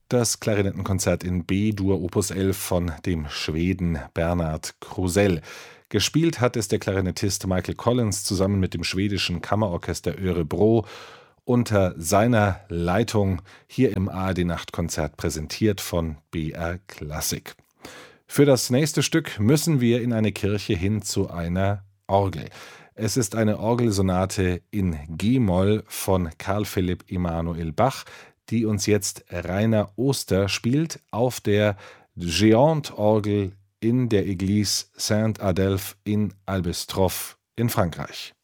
Das Klarinettenkonzert in B-Dur Opus 11 von dem Schweden Bernard Krusell. Gespielt hat es der Klarinettist Michael Collins zusammen mit dem schwedischen Kammerorchester Örebro unter seiner Leitung hier im ARD-Nachtkonzert, präsentiert von BR Klassik. Für das nächste Stück müssen wir in eine Kirche hin zu einer Orgel. Es ist eine Orgelsonate in G-Moll von Carl Philipp Emanuel Bach, die uns jetzt Rainer Oster spielt auf der Géant-Orgel in der Église Saint-Adelphe in Albestroff in Frankreich.